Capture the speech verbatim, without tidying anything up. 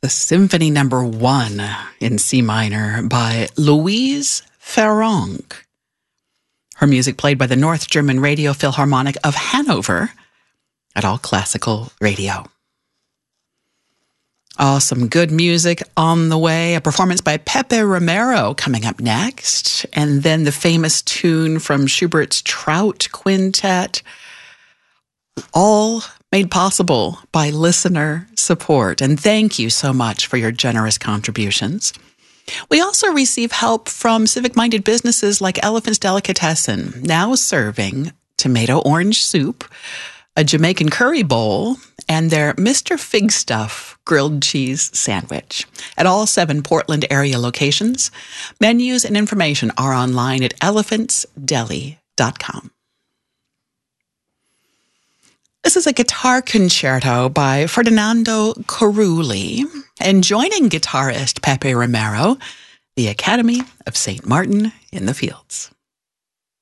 the Symphony Number One in C minor by Louise Farrenc. Her music played by the North German Radio Philharmonic of Hanover at All Classical Radio. Oh, some good music on the way. A performance by Pepe Romero coming up next. And then the famous tune from Schubert's Trout Quintet. All made possible by listener support. And thank you so much for your generous contributions. We also receive help from civic-minded businesses like Elephant's Delicatessen, now serving tomato orange soup, a Jamaican curry bowl, and their Mister Figstuff grilled cheese sandwich. At all seven Portland area locations, menus and information are online at elephants deli dot com. This is a guitar concerto by Ferdinando Carulli, and joining guitarist Pepe Romero, the Academy of Saint Martin in the Fields.